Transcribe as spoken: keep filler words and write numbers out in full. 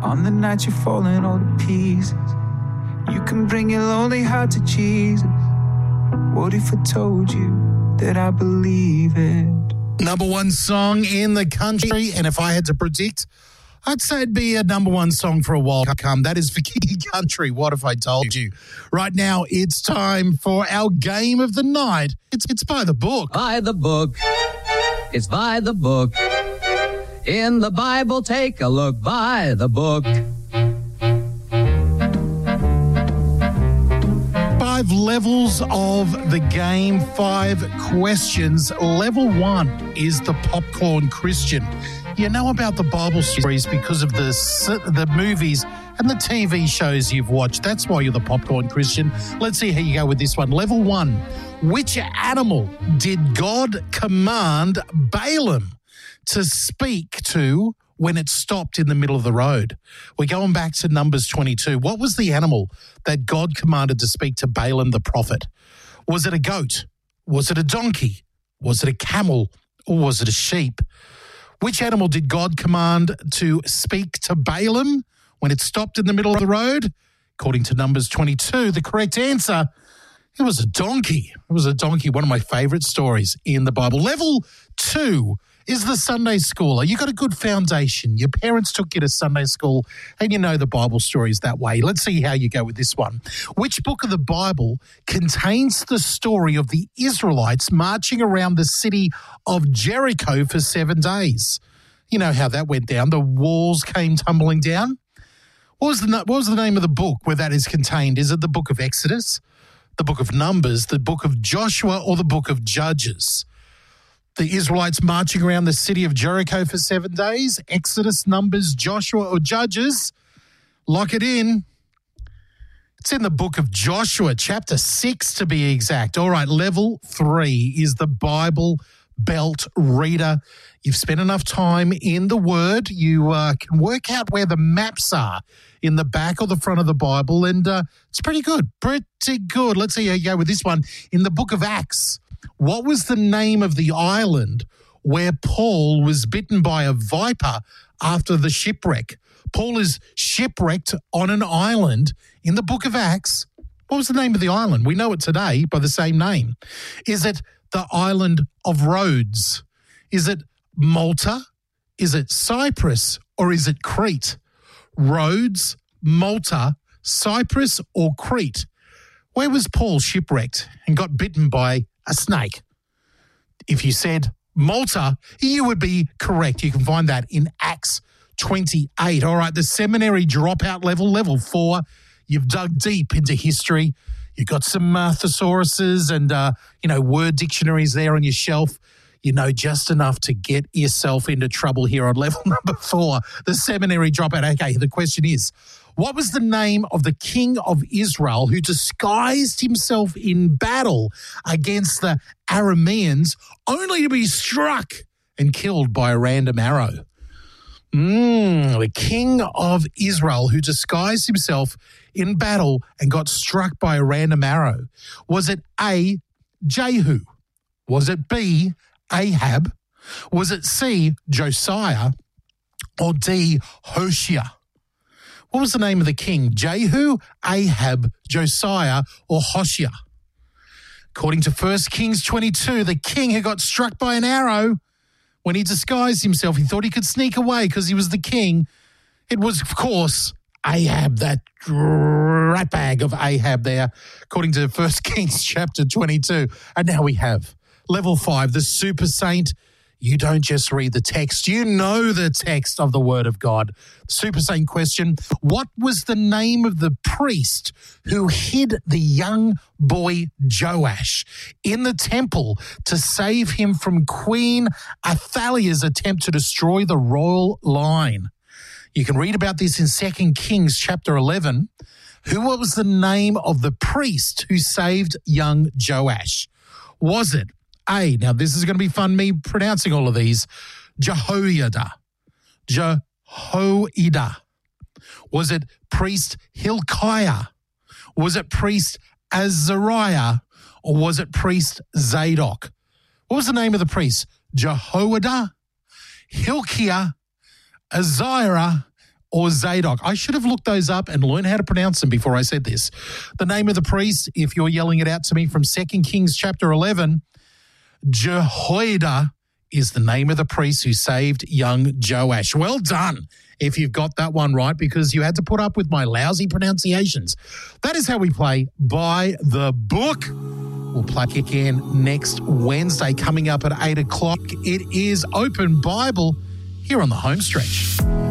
On the night you're falling all to pieces, you can bring your lonely heart to Jesus. What if I told you that I believe it? Number one song in the country, and if I had to predict, I'd say it'd be a number one song for a while to come. That is for King Country. What if I told you? Right now, it's time for our game of the night. It's it's by the book. By the book. It's by the book. In the Bible, take a look. By the book. Five levels of the game, five questions. Level one is the popcorn Christian. You know about the Bible stories because of the the movies and the T V shows you've watched. That's why you're the popcorn Christian. Let's see how you go with this one. Level one. Which animal did God command Balaam to speak to when it stopped in the middle of the road? We're going back to Numbers twenty-two. What was the animal that God commanded to speak to Balaam the prophet? Was it a goat? Was it a donkey? Was it a camel? Or was it a sheep? Which animal did God command to speak to Balaam when it stopped in the middle of the road? According to Numbers twenty-two, the correct answer, it was a donkey. It was a donkey, one of my favorite stories in the Bible. Level two is the Sunday schooler. You got a good foundation. Your parents took you to Sunday school and you know the Bible stories that way. Let's see how you go with this one. Which book of the Bible contains the story of the Israelites marching around the city of Jericho for seven days? You know how that went down. The walls came tumbling down. What was the, what was the name of the book where that is contained? Is it the book of Exodus, the book of Numbers, the book of Joshua, or the book of Judges? The Israelites marching around the city of Jericho for seven days. Exodus, Numbers, Joshua, or Judges? Lock it in. It's in the book of Joshua, chapter six to be exact. All right, level three is the Bible Belt reader. You've spent enough time in the Word. You uh, can work out where the maps are in the back or the front of the Bible, and uh, it's pretty good, pretty good. Let's see how you go with this one. In the book of Acts, what was the name of the island where Paul was bitten by a viper after the shipwreck? Paul is shipwrecked on an island in the book of Acts. What was the name of the island? We know it today by the same name. Is it the island of Rhodes? Is it Malta? Is it Cyprus? Or is it Crete? Rhodes, Malta, Cyprus, or Crete? Where was Paul shipwrecked and got bitten by a snake? If you said Malta, you would be correct. You can find that in Acts twenty-eight. All right, the seminary dropout level, level four. You've dug deep into history. You've got some uh, thesauruses and, uh, you know, word dictionaries there on your shelf. You know just enough to get yourself into trouble here on level number four, the seminary dropout. Okay, the question is, what was the name of the king of Israel who disguised himself in battle against the Arameans only to be struck and killed by a random arrow? Mm, the king of Israel who disguised himself in battle and got struck by a random arrow. Was it A, Jehu? Was it B, Ahab? Was it C, Josiah? Or D, Hoshea? What was the name of the king? Jehu, Ahab, Josiah, or Hoshea? According to First Kings twenty-two, the king who got struck by an arrow when he disguised himself, he thought he could sneak away because he was the king. It was, of course, Ahab, that ratbag of Ahab there, according to First Kings chapter twenty-two. And now we have level five, the super saint. You don't just read the text, you know the text of the Word of God. Super saint question, what was the name of the priest who hid the young boy Joash in the temple to save him from Queen Athaliah's attempt to destroy the royal line? You can read about this in Second Kings chapter eleven. Who was the name of the priest who saved young Joash? Was it A, now this is going to be fun, me pronouncing all of these, Jehoiada, Jehoiada? Was it priest Hilkiah? Was it priest Azariah? Or was it priest Zadok? What was the name of the priest? Jehoiada, Hilkiah, Azariah, or Zadok? I should have looked those up and learned how to pronounce them before I said this. The name of the priest, if you're yelling it out to me from Second Kings chapter eleven, Jehoiada is the name of the priest who saved young Joash. Well done if you've got that one right, because you had to put up with my lousy pronunciations. That is how we play By the Book. We'll play again next Wednesday, coming up at eight o'clock. It is Open Bible here on the home stretch.